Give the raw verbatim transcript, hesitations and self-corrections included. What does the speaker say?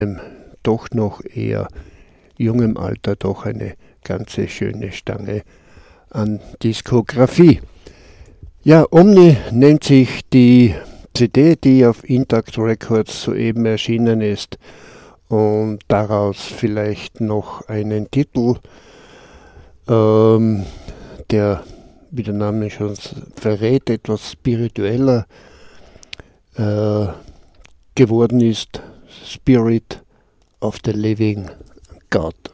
doch noch eher jungem Alter doch eine ganze schöne Stange an Diskografie. Ja, Omni nennt sich die C D, die auf Intact Records soeben erschienen ist, und daraus vielleicht noch einen Titel, ähm, der, wie der Name schon verrät, etwas spiritueller äh, geworden ist: Spirit of the Living God.